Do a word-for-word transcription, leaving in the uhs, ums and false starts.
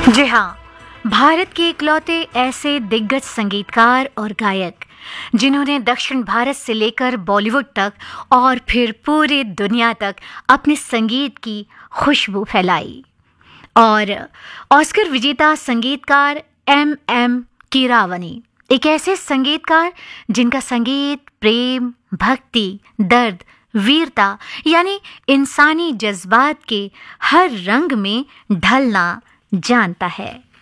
जी हाँ, भारत के इकलौते ऐसे दिग्गज संगीतकार और गायक जिन्होंने दक्षिण भारत से लेकर बॉलीवुड तक और फिर पूरी दुनिया तक अपने संगीत की खुशबू फैलाई। और ऑस्कर विजेता संगीतकार एम एम कीरावनी एक ऐसे संगीतकार जिनका संगीत प्रेम, भक्ति, दर्द, वीरता यानी इंसानी जज्बात के हर रंग में ढलना जानता है।